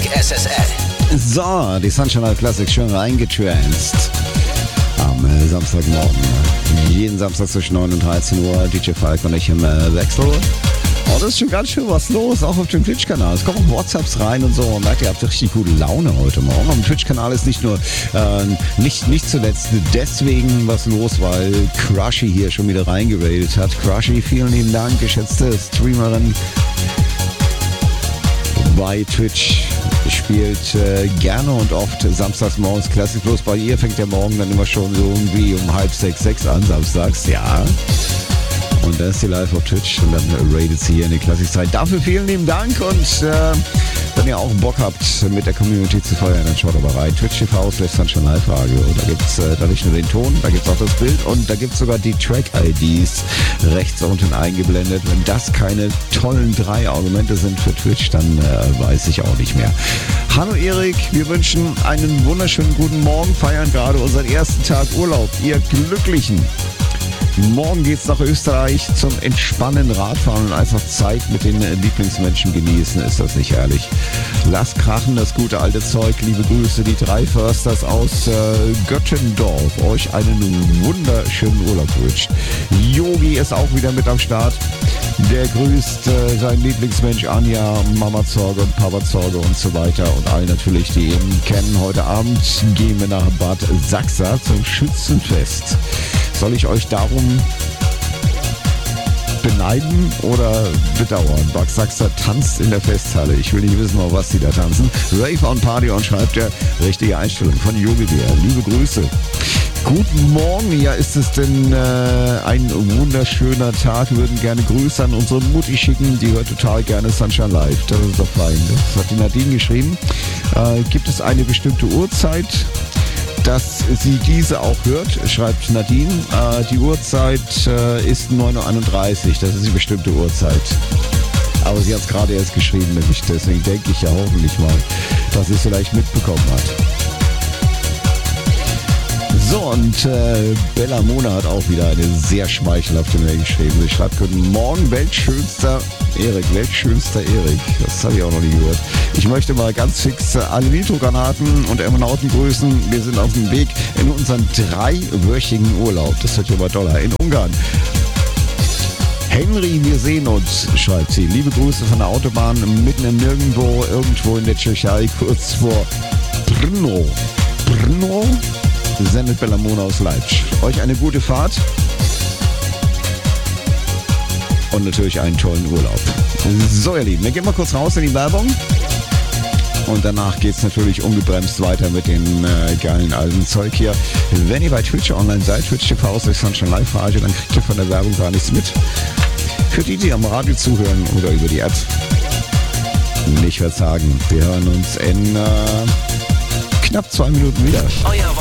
SSL. So, die Sunshine Live Classics schön reingetranced. Am Samstagmorgen. Jeden Samstag zwischen 9 und 13 Uhr. DJ Falk und ich im Wechsel. Oh, das ist schon ganz schön was los, auch auf dem Twitch-Kanal. Es kommen WhatsApps rein und so. Und merkt, ihr habt richtig gute Laune heute Morgen. Am Twitch-Kanal ist nicht nur, nicht zuletzt deswegen was los, weil Crushy hier schon wieder reingeradet hat. Crushy, vielen lieben Dank, geschätzte Streamerin bei Twitch. Spielt gerne und oft samstags morgens Classic Plus. Bei ihr fängt der Morgen dann immer schon so irgendwie um 5:30, 6 an, samstags, ja. Und dann ist sie live auf Twitch und dann raidet sie hier in die Classic-Zeit. Dafür vielen lieben Dank und wenn ihr auch Bock habt, mit der Community zu feiern, dann schaut aber rein. Twitch TV / Sunshine Live Radio. Und da gibt es da nicht nur den Ton, da gibt es auch das Bild und da gibt es sogar die Track-IDs rechts unten eingeblendet. Wenn das keine tollen 3 Argumente sind für Twitch, dann weiß ich auch nicht mehr. Hallo Erik, wir wünschen einen wunderschönen guten Morgen, feiern gerade unseren ersten Tag Urlaub. Ihr Glücklichen! Morgen geht's nach Österreich zum Entspannen, Radfahren und einfach Zeit mit den Lieblingsmenschen genießen. Ist das nicht herrlich? Lasst krachen, das gute alte Zeug. Liebe Grüße, die 3 Försters aus Göttendorf. Euch einen wunderschönen Urlaub wünscht. Yogi ist auch wieder mit am Start. Der grüßt seinen Lieblingsmensch Anja, Mama Zorge und Papa Zorge und so weiter. Und alle natürlich, die ihn kennen. Heute Abend gehen wir nach Bad Sachsa zum Schützenfest. Soll ich euch darum beneiden oder bedauern? Bad Sachsa tanzt in der Festhalle. Ich will nicht wissen, auf was die da tanzen. Rave on Party on schreibt der richtige Einstellung von Yogi Bär. Liebe Grüße. Guten Morgen, ja, ist es denn ein wunderschöner Tag. Wir würden gerne Grüße an unsere Mutti schicken, die hört total gerne Sunshine Live. Das ist doch fein. Das hat die Nadine geschrieben. Gibt es eine bestimmte Uhrzeit, dass sie diese auch hört, schreibt Nadine. Die Uhrzeit ist 9:31 Uhr, das ist die bestimmte Uhrzeit. Aber sie hat es gerade erst geschrieben, nämlich deswegen denke ich ja hoffentlich mal, dass sie es vielleicht mitbekommen hat. So, und Bella Mona hat auch wieder eine sehr schmeichelhafte Mail geschrieben. Sie schreibt: Guten Morgen, weltschönster Erik. Das habe ich auch noch nie gehört. Ich möchte mal ganz fix alle Nitrogranaten und Aeronauten grüßen. Wir sind auf dem Weg in unseren 3-wöchigen Urlaub. Das wird ja mal doller. In Ungarn. Henry, wir sehen uns, schreibt sie. Liebe Grüße von der Autobahn mitten im Nirgendwo, irgendwo in der Tschechei, kurz vor Brno. Sendet Bella Mona aus Leipzig. Euch eine gute Fahrt und natürlich einen tollen Urlaub. So, ihr Lieben, wir gehen mal kurz raus in die Werbung und danach geht es natürlich ungebremst weiter mit dem geilen alten Zeug hier. Wenn ihr bei Twitch online seid, Twitch TV / Sunshine Live Radio, dann kriegt ihr von der Werbung gar nichts mit. Für die, die am Radio zuhören oder über die App, nicht verzagen. Wir hören uns in knapp 2 Minuten wieder.